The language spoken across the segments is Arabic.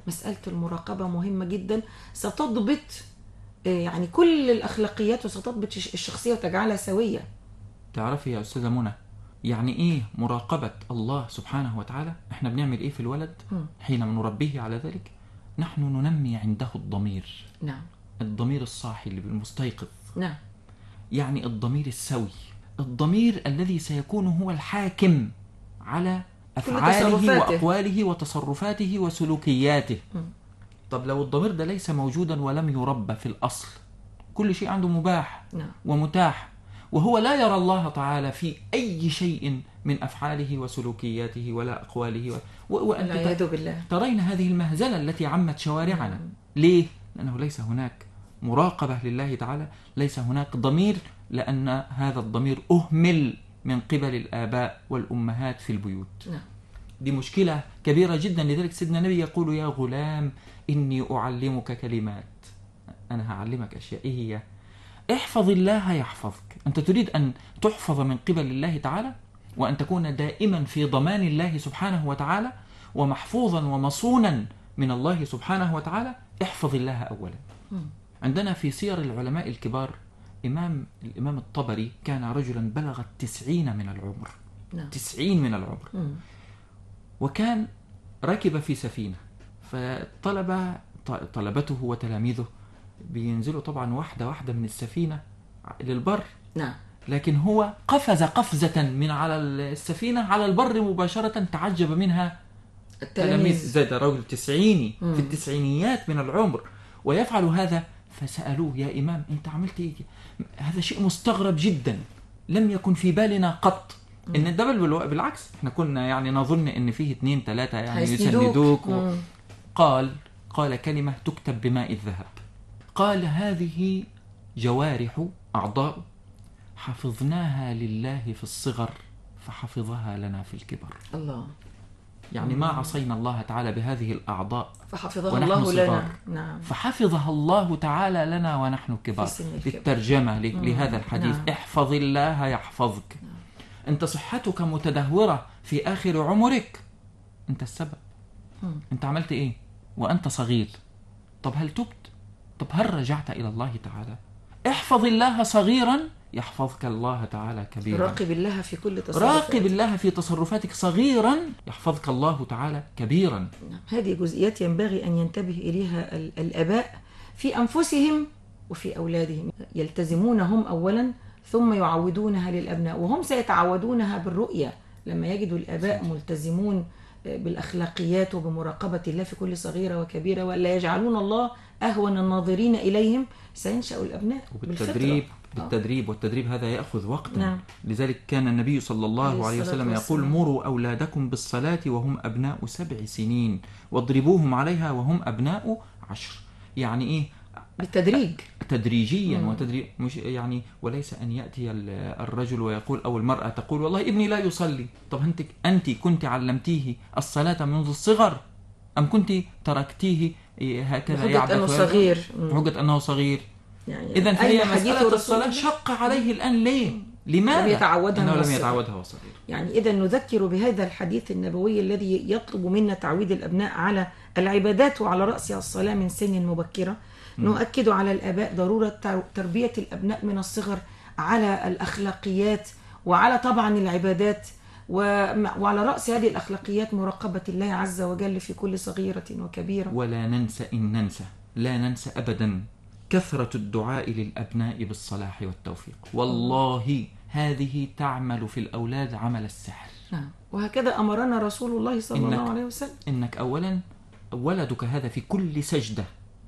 مسألة المراقبة مهمة جدا، ستضبط يعني كل الأخلاقيات، وستضبط الشخصية وتجعلها سوية. تعرفي يا أستاذة منى يعني إيه مراقبة الله سبحانه وتعالى؟ إحنا بنعمل إيه في الولد حين نربيه على ذلك؟ نحن ننمي عنده الضمير. نعم. الضمير الصاحي اللي بالمستيقظ. نعم. يعني الضمير السوي، الضمير الذي سيكون هو الحاكم على أفعاله وأقواله وتصرفاته وسلوكياته. طب لو الضمير ده ليس موجودا ولم يربى في الأصل، كل شيء عنده مباح ومتاح، وهو لا يرى الله تعالى في أي شيء من أفعاله وسلوكياته ولا أقواله والعياذ بالله. ترين هذه المهزلة التي عمت شوارعنا. ليه؟ لأنه ليس هناك مراقبة لله تعالى، ليس هناك ضمير، لأن هذا الضمير أهمل من قبل الآباء والأمهات في البيوت. دي مشكلة كبيرة جدا. لذلك سيدنا النبي يقول: يا غلام إني أعلمك كلمات. أنا هعلمك أشياء. إيه هي؟ احفظ الله يحفظك. أنت تريد أن تحفظ من قبل الله تعالى، وأن تكون دائما في ضمان الله سبحانه وتعالى، ومحفوظا ومصونا من الله سبحانه وتعالى. احفظ الله أولا. عندنا في سير العلماء الكبار الإمام الطبري كان رجلا بلغ 90 من العمر. 90 من العمر. وكان ركب في سفينة، فطلبته وتلاميذه بينزلوا طبعا واحدة واحدة من السفينة للبر. لكن هو قفز قفزة من على السفينة على البر مباشرة. تعجب منها التلاميذ. زاد رجل 90 في التسعينيات من العمر ويفعل هذا. فسألوه: يا إمام أنت عملت إيه؟ هذا شيء مستغرب جدا، لم يكن في بالنا قط إن الدبل. بالعكس احنا كنا يعني نظن إن فيه 2 3 يعني يسندوك. قال كلمة تكتب بماء الذهب. قال: هذه جوارح أعضاء حفظناها لله في الصغر فحفظها لنا في الكبر. الله. يعني ما عصينا الله تعالى بهذه الأعضاء فحفظها الله لنا. نعم. فحفظها الله تعالى لنا ونحن كبار. الترجمة لهذا الحديث: احفظ الله يحفظك. أنت صحتك متدهورة في آخر عمرك، أنت السبب. أنت عملت إيه وأنت صغير؟ طب هل تبت؟ طب هل رجعت إلى الله تعالى؟ احفظ الله صغيرا يحفظك الله تعالى كبيرا. راقب الله في كل تصرفاتك. راقب الله في تصرفاتك صغيرا يحفظك الله تعالى كبيرا. هذه جزئيات ينبغي أن ينتبه إليها الآباء في أنفسهم وفي أولادهم. يلتزمونهم أولا ثم يعودونها للأبناء، وهم سيتعودونها بالرؤية لما يجدوا الآباء ملتزمون بالأخلاقيات وبمراقبة الله في كل صغيرة وكبيرة، ولا يجعلون الله أهون الناظرين إليهم. سينشأ الأبناء بالتدريب والتدريب هذا يأخذ وقتا. لذلك كان النبي صلى الله عليه وسلم يقول: مروا أولادكم بالصلاة وهم أبناء 7 سنين واضربوهم عليها وهم أبناء 10. يعني إيه؟ بالتدريج، تدريجيا مش يعني، وليس أن يأتي الرجل ويقول أو المرأة تقول: والله ابني لا يصلي. طب أنت كنت علمتيه الصلاة منذ الصغر أم كنت تركتيه هكذا يعبث أنه صغير؟ بحجة أنه صغير. يعني إذن فهي مسألة الصلاة شق عليه الآن. ليه؟ لماذا؟ لم يتعودها وصغير. يعني إذا نذكر بهذا الحديث النبوي الذي يطلب منا تعويد الأبناء على العبادات، وعلى رأسها الصلاة من سن مبكرة. نؤكد على الآباء ضرورة تربية الأبناء من الصغر على الأخلاقيات وعلى طبعا العبادات، وعلى رأس هذه الأخلاقيات مراقبة الله عز وجل في كل صغيرة وكبيرة. ولا ننسى لا ننسى أبدا كثرة الدعاء للأبناء بالصلاح والتوفيق. والله هذه تعمل في الأولاد عمل السحر. وهكذا أمرنا رسول الله صلى الله عليه وسلم. إنك أولا ولدك هذا في كل سجدة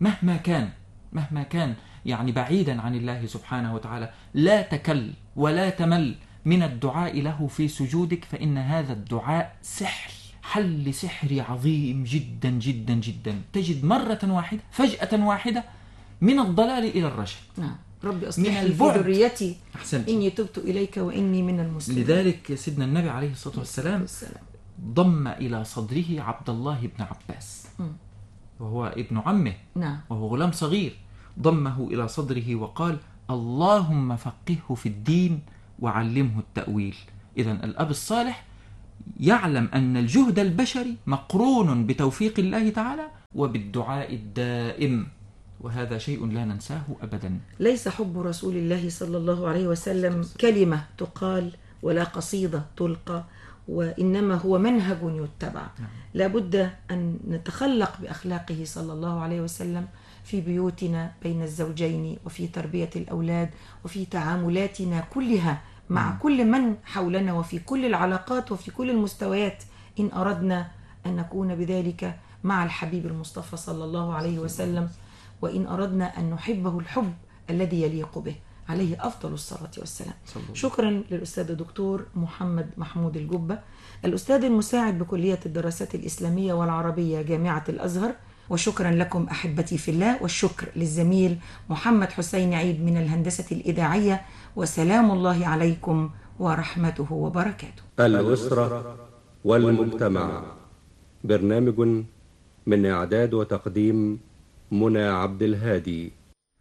مهما كان يعني بعيدا عن الله سبحانه وتعالى، لا تكل ولا تمل من الدعاء له في سجودك، فإن هذا الدعاء سحر، حل سحري عظيم جدا جدا جدا. تجد مرة واحدة فجأة واحدة من الضلال إلى الرشد. ربي أصلح لي في ذريتي إني تبت إليك وإني من المسلمين. لذلك سيدنا النبي عليه الصلاة والسلام ضم إلى صدره عبد الله بن عباس وهو ابن عمه وهو غلام صغير. ضمه إلى صدره وقال: اللهم فقهه في الدين وعلمه التأويل. إذن الأب الصالح يعلم أن الجهد البشري مقرون بتوفيق الله تعالى وبالدعاء الدائم، وهذا شيء لا ننساه أبدا. ليس حب رسول الله صلى الله عليه وسلم كلمة تقال ولا قصيدة تلقى، وإنما هو منهج يتبع. لا بد أن نتخلق بأخلاقه صلى الله عليه وسلم في بيوتنا بين الزوجين، وفي تربية الأولاد، وفي تعاملاتنا كلها مع كل من حولنا، وفي كل العلاقات وفي كل المستويات، إن أردنا أن نكون بذلك مع الحبيب المصطفى صلى الله عليه وسلم، وإن أردنا أن نحبه الحب الذي يليق به، عليه أفضل الصلاة والسلام. شكرا للأستاذ الدكتور محمد محمود الجبة، الأستاذ المساعد بكلية الدراسات الإسلامية والعربية جامعة الأزهر. وشكرا لكم أحبتي في الله، والشكر للزميل محمد حسين عيد من الهندسة الإذاعية، وسلام الله عليكم ورحمته وبركاته. الأسرة والمجتمع، برنامج من إعداد وتقديم منى عبد الهادي.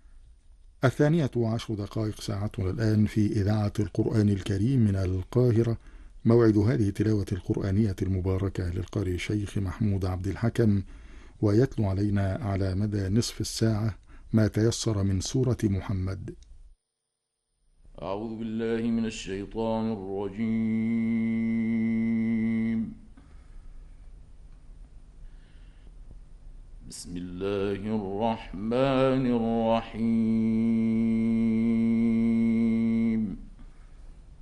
12:10 ساعتنا الآن في إذاعة القرآن الكريم من القاهرة. موعد هذه التلاوة القرآنية المباركة للقارئ الشيخ محمود عبد الحكم، ويتلو علينا على مدى نصف الساعة ما تيسر من سورة محمد. أعوذ بالله من الشيطان الرجيم. بسم الله الرحمن الرحيم.